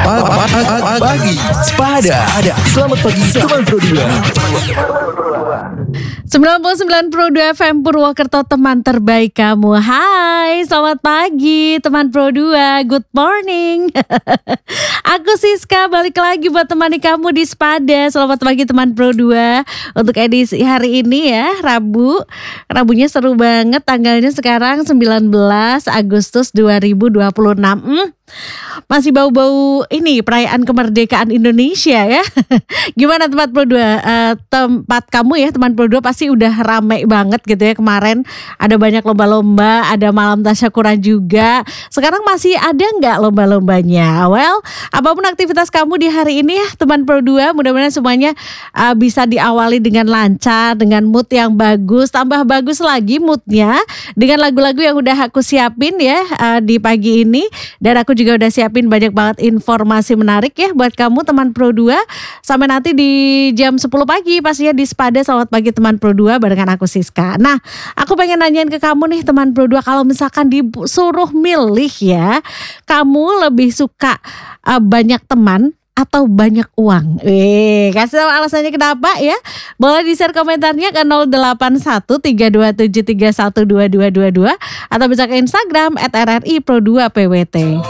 Pagi Sepada. Selamat pagi teman Pro 99 Pro 2 FM Purwokerto, teman terbaik kamu. Hai, selamat pagi teman Pro 2. Good morning. Aku Siska balik lagi buat temani kamu di Sepada. Selamat pagi teman Pro 2. Untuk edisi hari ini ya, Rabunya seru banget. Tanggalnya sekarang 19 Agustus 2026. Masih bau-bau ini perayaan kemerdekaan Indonesia ya. Gimana tempat Pro 2? Tempat kamu ya teman Pro 2 pasti udah rame banget gitu ya. Kemarin ada banyak lomba-lomba, ada malam tasyakuran juga. Sekarang masih ada nggak lomba-lombanya? Well, apapun aktivitas kamu di hari ini ya teman Pro 2, mudah-mudahan semuanya bisa diawali dengan lancar, dengan mood yang bagus. Tambah bagus lagi moodnya dengan lagu-lagu yang udah aku siapin ya di pagi ini. Dan aku juga udah siapin banyak banget informasi menarik ya buat kamu teman Pro 2. Sampai nanti di jam 10 pagi pastinya di Sepada. Selamat pagi teman Pro 2 barengan aku Siska. Nah, aku pengen nanyain ke kamu nih teman Pro 2, kalau misalkan disuruh milih ya, kamu lebih suka banyak teman atau banyak uang? Kasih tahu alasannya kenapa ya. Boleh di-share komentarnya ke 081327312222 atau bisa ke Instagram @rripro2pwt.